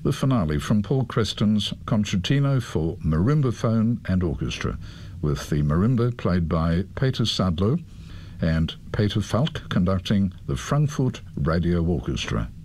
the finale from Paul Creston's Concertino for Marimbaphone and Orchestra, with the marimba played by Peter Sadlo and Peter Falk conducting the Frankfurt Radio Orchestra.